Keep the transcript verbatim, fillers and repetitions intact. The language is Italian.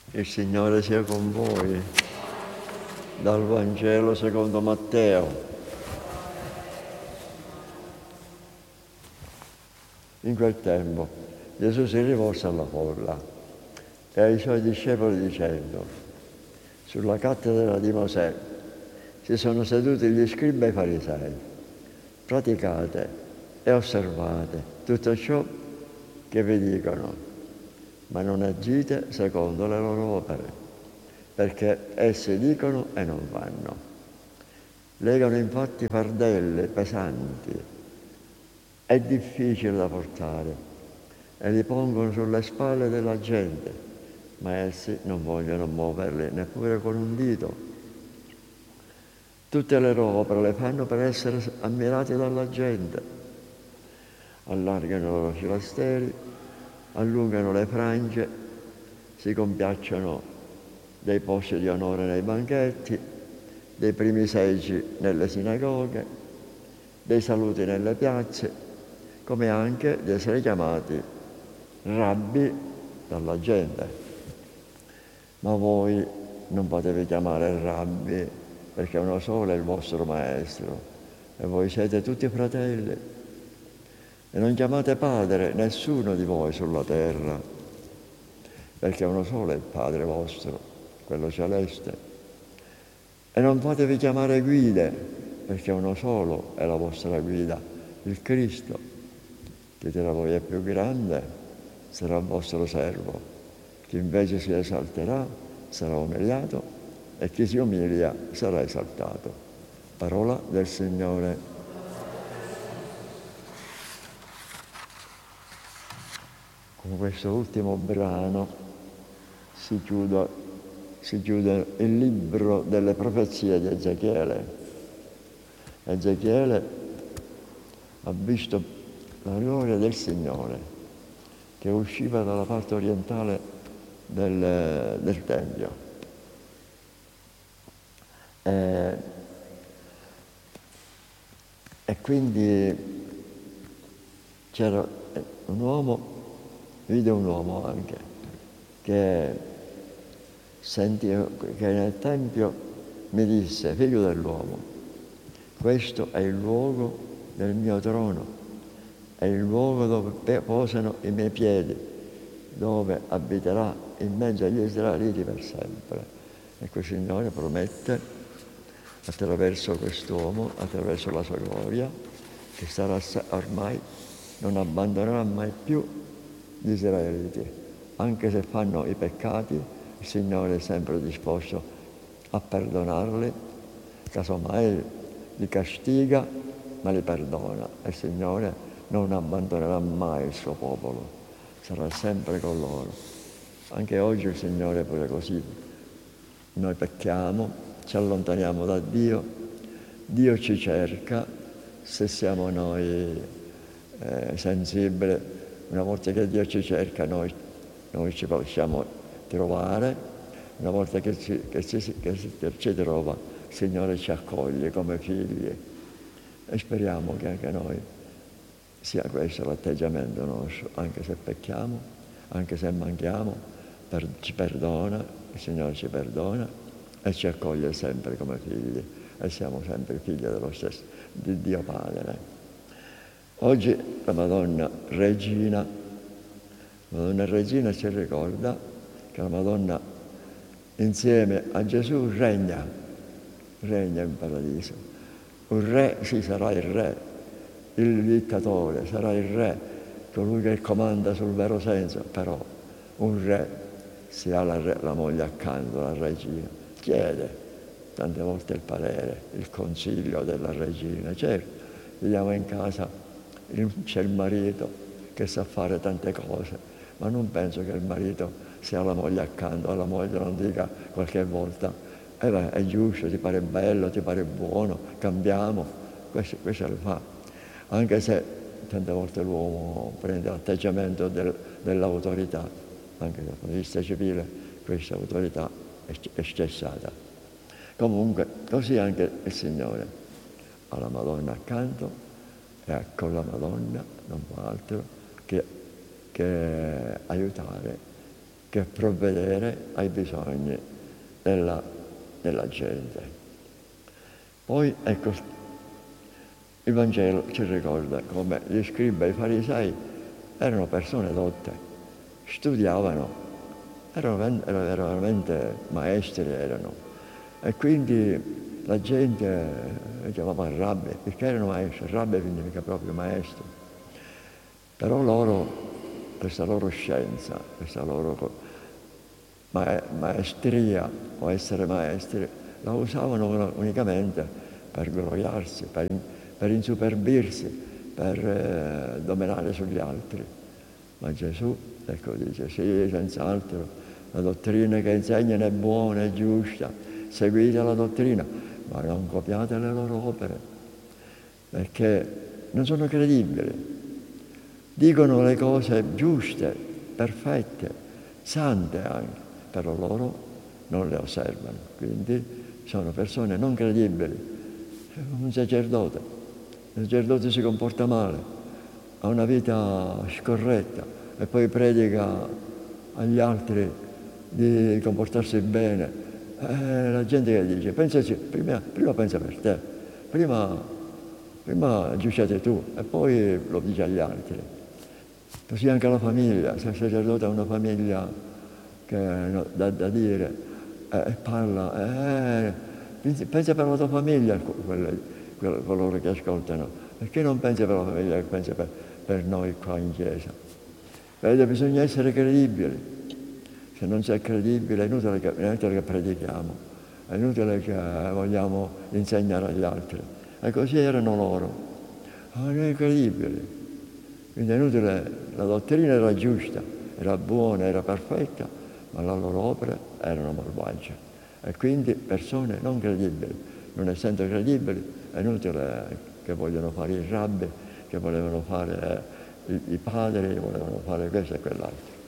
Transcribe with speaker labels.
Speaker 1: Il Signore sia con voi. Dal Vangelo secondo Matteo. In quel tempo Gesù si rivolse alla folla e ai suoi discepoli dicendo: sulla cattedra di Mosè si sono seduti gli scribi e i farisei. Praticate e osservate tutto ciò che vi dicono, ma non agite secondo le loro opere, perché essi dicono e non fanno. Legano infatti fardelle pesanti e difficili da portare e li pongono sulle spalle della gente, ma essi non vogliono muoverli neppure con un dito. Tutte le loro opere le fanno per essere ammirati dalla gente. Allargano i loro filasteri, allungano le frange, si compiacciono dei posti di onore nei banchetti, dei primi seggi nelle sinagoghe, dei saluti nelle piazze, come anche di essere chiamati rabbi dalla gente. Ma voi non potevi chiamare rabbi, perché uno solo è il vostro maestro e voi siete tutti fratelli. E non chiamate padre nessuno di voi sulla terra, perché uno solo è il Padre vostro, quello celeste. E non fatevi chiamare guide, perché uno solo è la vostra guida, il Cristo. Chi tra voi è più grande sarà il vostro servo, chi invece si esalterà sarà umiliato e chi si umilia sarà esaltato. Parola del Signore. Con questo ultimo brano si chiude, si chiude il libro delle profezie di Ezechiele. Ezechiele ha visto la gloria del Signore che usciva dalla parte orientale del, del Tempio. E, e quindi c'era un uomo, vide un uomo anche, che sentì che nel Tempio mi disse: figlio dell'uomo, questo è il luogo del mio trono, è il luogo dove posano i miei piedi, dove abiterà in mezzo agli Israeliti per sempre. Ecco, il Signore promette, attraverso quest'uomo, attraverso la sua gloria, che sarà ormai, non abbandonerà mai più gli Israeliti. Anche se fanno i peccati, il Signore è sempre disposto a perdonarli, casomai li castiga, ma li perdona. E il Signore non abbandonerà mai il suo popolo, sarà sempre con loro. Anche oggi il Signore è pure così. Noi pecchiamo, ci allontaniamo da Dio, Dio ci cerca, se siamo noi eh, sensibili. Una volta che Dio ci cerca, noi, noi ci possiamo trovare. Una volta che ci, che, ci, che ci trova, il Signore ci accoglie come figli. E speriamo che anche noi sia questo l'atteggiamento nostro, anche se pecchiamo, anche se manchiamo, per, ci perdona, il Signore ci perdona e ci accoglie sempre come figli, e siamo sempre figli dello stesso, di Dio Padre. Oggi la Madonna Regina, la Madonna Regina ci ricorda che la Madonna insieme a Gesù regna, regna in paradiso. Un re, sì, sarà il re, il dittatore, sarà il re, colui che comanda sul vero senso, però un re, si ha la, re, la moglie accanto, la regina, chiede tante volte il parere, il consiglio della regina. Certo, viviamo in casa, c'è il marito che sa fare tante cose, ma non penso che il marito sia la moglie accanto, la moglie non dica qualche volta: eh beh, è giusto, ti pare bello, ti pare buono, cambiamo. Questo, questo lo fa, anche se tante volte l'uomo prende l'atteggiamento del, dell'autorità. Anche dal punto di vista civile questa autorità è, è cessata. Comunque, così anche il Signore ha la Madonna accanto e con la Madonna non fa altro che, che aiutare che provvedere ai bisogni della, della gente. Poi ecco, il Vangelo ci ricorda come gli scribi e i farisei erano persone dotte, studiavano, erano, erano veramente maestri erano, e quindi la gente diceva ma rabbi, perché erano maestri, rabbi significa proprio maestro, però loro, questa loro scienza, questa loro ma- maestria o essere maestri, la usavano unicamente per gloriarsi, per, per insuperbirsi, per eh, dominare sugli altri. Ma Gesù, ecco, dice, sì, senz'altro, la dottrina che insegnano è buona, è giusta, seguite la dottrina, ma non copiate le loro opere, perché non sono credibili. Dicono le cose giuste, perfette, sante anche, però loro non le osservano, quindi sono persone non credibili. Un sacerdote, il sacerdote si comporta male, ha una vita scorretta e poi predica agli altri di comportarsi bene. Eh, la gente che dice, pensaci, prima, prima pensa per te, prima, prima giudice tu e poi lo dice agli altri. Così anche la famiglia, se il sacerdote ha una famiglia che no, da, da dire e eh, parla, eh, pensa per la tua famiglia, quelle, quelle, coloro che ascoltano, perché non pensa per la famiglia, che pensa per, per noi qua in chiesa? Vede, bisogna essere credibili. Se non si è credibile è inutile che, è inutile che predichiamo, è inutile che vogliamo insegnare agli altri. E così erano loro, non erano credibili. Quindi è inutile, la dottrina era giusta, era buona, era perfetta, ma le loro opere erano malvagie. E quindi persone non credibili, non essendo credibili, è inutile che vogliono fare i rabbi, che volevano fare i, i padri, volevano fare questo e quell'altro.